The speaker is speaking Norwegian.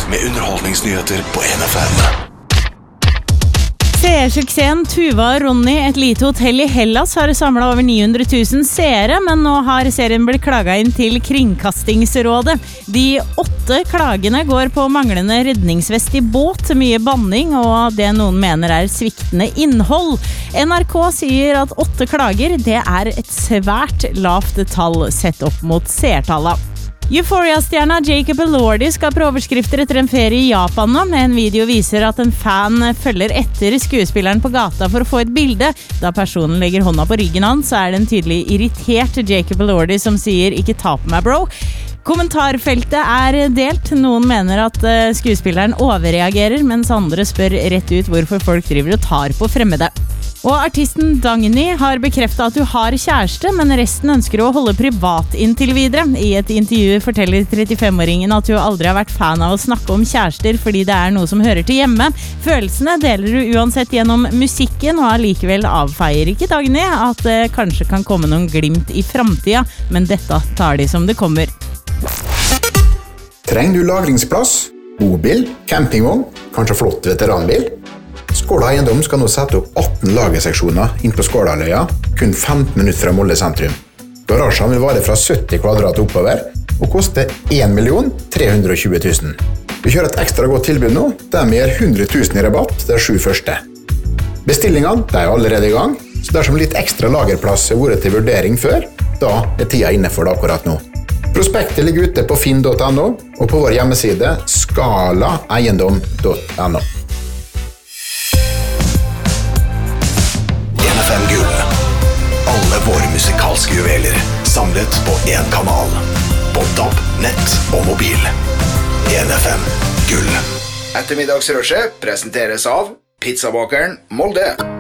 med underholdningsnyheter på NFM. Seersuksessen Tuva og Ronny, et lite hotell i Hellas, har samlet over 900 000 seere, men nå har serien blitt klaget inn til Kringkastingsrådet. De 8 klagene går på manglende redningsvest i båt, mye banning og det noen mener er sviktende innhold. NRK sier at 8 klager, det er et svært lavt tall sett opp mot seertallet. Euphoria-stjerna Jacob Elordi skal på overskrifter etter en ferie i Japan nå. En video viser at en fan følger etter skuespilleren på gata for å få et bilde. Da personen legger hånda på ryggen hans, så er det en tydelig irritert Jacob Elordi som sier «Ikke ta på meg, bro». Kommentarfeltet er delt. Noen mener at skuespilleren overreagerer, mens andre spør rett ut hvorfor folk driver og tar på fremmede. Og artisten Dagny har bekreftet at hun har kjæreste, men resten ønsker å holde privat inntil videre. I et intervju forteller 35-åringen at hun aldri har vært fan av å snakke om kjærester fordi det er noe som hører til hjemme. Følelsene deler hun uansett gjennom musikken, og allikevel avfeier ikke Dagny at det kanskje kan komme noen glimt i fremtiden, men dette tar de som det kommer. Trenger du lagringsplass? Bobil? Campingvogn? Kanskje flott veteranbil? Skåla Eiendom skal nå sette opp 18 lagerseksjoner inn på Skålaløya, kun 15 minutter fra Molde sentrum. Garasjen vil vare fra 70 kvadrat oppover, og koste 1 320 000. Vi kjører et ekstra godt tilbud nå, der vi gir 100 000 i rabatt de 7 første. Bestillingene de er allerede i gang, så dersom litt ekstra lagerplass har vært til vurdering før, da er tida inne for det akkurat nå. Prospektet ligger ute på finn.no, og på vår hjemmeside skalaeiendom.no. NFM Gull. Alle våre musikalske juveler samlet på en kanal. På DAB, nett og mobil. NFM Gull. Ettermiddagsrushet presenteres av Pizzabakeren Molde.